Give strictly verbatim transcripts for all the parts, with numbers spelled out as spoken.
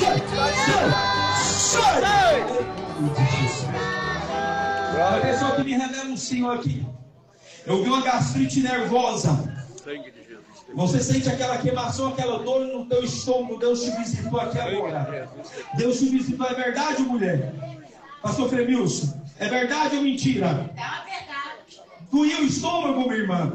Sai! Sai! A pessoa que me revela um Senhor aqui. Eu vi uma gastrite nervosa. Você sente aquela queimação, aquela dor no teu estômago. Deus te visitou aqui agora. Deus te visitou. É verdade, mulher? Pastor Fremilson, é verdade ou mentira? É uma verdade. Doía o estômago, minha irmã?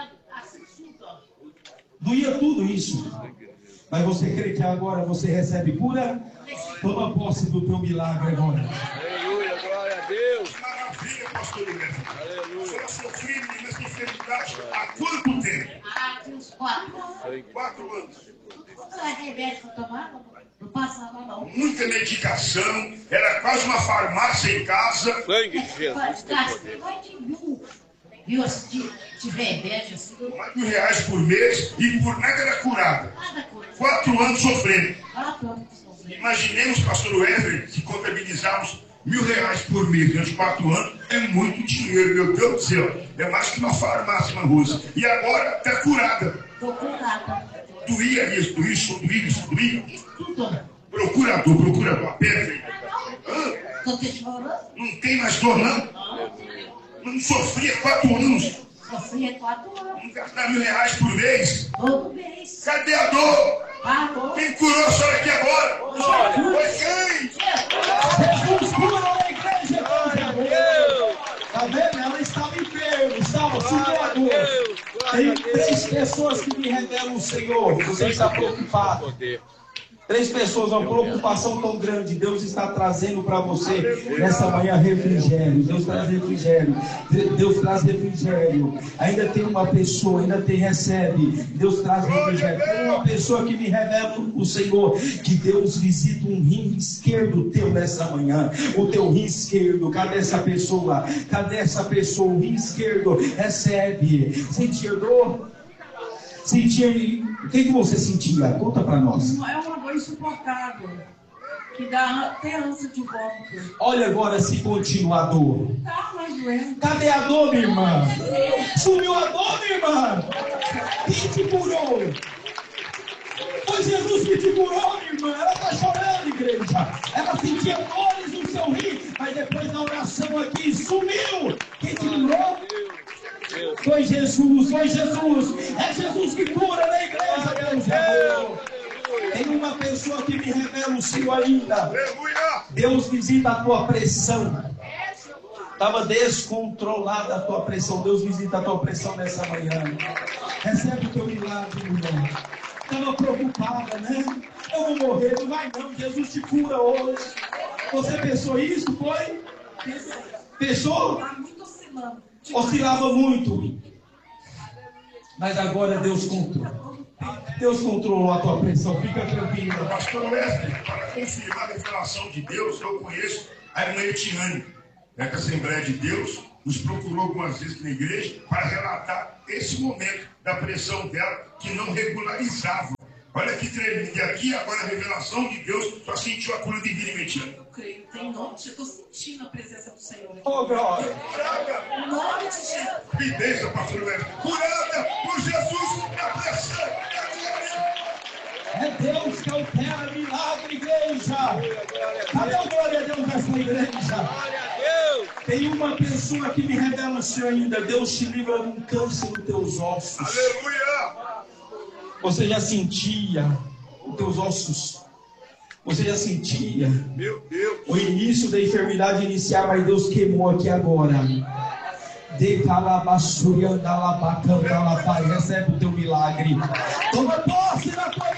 Doía tudo isso. Mas você crê que agora você recebe cura? Toma posse do teu milagre agora. Aleluia, glória a Deus. Maravilha, pastor Humberto. Aleluia. Eu sofri nessa enfermidade há quanto tempo? Ah, uns quatro. Quatro anos. Quanto é remédio que eu tomava? Não passava, não. Muita medicação, era quase uma farmácia em casa. Sangue de Jesus. Gastei mais de mil. Viu, assim, de remédio, assim. Mais de reais por mês e por nada era curada. Nada coisa. Quatro anos sofrendo. Quatro anos sofrendo. Imaginemos, pastor Wesley, se contabilizarmos mil reais por mês durante quatro anos, é muito dinheiro, meu Deus do céu. É mais que uma farmácia na rua. E agora está curada. Tô curada. Doía isso, doía isso, doía isso, doía. Isso tudo. Procurador, procurador, a pedra. Tô te chorando. Não tem mais dor, não? Não sofria quatro anos. Sofria quatro anos. Não gastar mil reais por mês. Todo mês. Cadê a dor? Pagou. Quem curou a senhora aqui agora? Foi quem? Jesus cura a igreja. Tá vendo? Ela estava enferma, estava sugando. Tem três pessoas que me revelam o Senhor. Você está preocupado. Três pessoas, uma preocupação tão grande. Deus está trazendo para você nessa manhã refrigério. Deus traz refrigério. Deus traz refrigério. Ainda tem uma pessoa, ainda tem recebe. Deus traz refrigério. Tem uma pessoa que me revela o Senhor, que Deus visita um rim esquerdo teu nessa manhã. O teu rim esquerdo. Cadê essa pessoa? Cadê essa pessoa? O rim esquerdo recebe. Sentir dor? Sentir. O que, que você sentia? Conta para nós. É uma dor insuportável, que dá até ânsia de vômito. Olha agora se continua a dor. Tá mais doendo. Cadê a dor, minha irmã? Sumiu a dor, minha irmã? Quem te curou? Foi Jesus que te curou, minha irmã. Ela está chorando, igreja. Ela sentia dores no seu rim, mas depois da oração aqui sumiu. Quem te curou? Foi Jesus, foi Jesus. É Jesus que cura na igreja, Deus é. Tem uma pessoa que me revela o Senhor ainda. Deus visita a tua pressão. Estava descontrolada a tua pressão. Deus visita a tua pressão nessa manhã. Recebe o teu milagre, irmão. Estava preocupada, né? Eu vou morrer, não vai não. Jesus te cura hoje. Você pensou isso? Foi? Pensou? Tá muito oscilando. Oscilava muito. Mas agora Deus controlou. Deus controlou a tua pressão. Fica tranquilo. Pastor Wesley, para confirmar a revelação de Deus, eu conheço a irmã Etiane, da Assembleia de Deus, nos procurou algumas vezes na igreja para relatar esse momento da pressão dela que não regularizava. Olha que tremendo. E aqui agora a revelação de Deus só sentiu a cura divina em Etiane. Eu creio, tem nome, eu estou sentindo a presença do Senhor aqui. Oh, glória. Em nome de Jesus. Me deixa, pastor Wesley. Curada por Jesus na pressão. É Deus que opera milagre, igreja. Cadê a glória a Deus nessa igreja? Tem uma pessoa que me revela o Senhor ainda. Deus te livra de um câncer nos teus ossos. Aleluia. Você já sentia os teus ossos. Você já sentia Meu Deus. o início da enfermidade iniciar, mas Deus queimou aqui agora. De calabasuriandalabacandalapai. Recebe o teu milagre. Toma posse na tua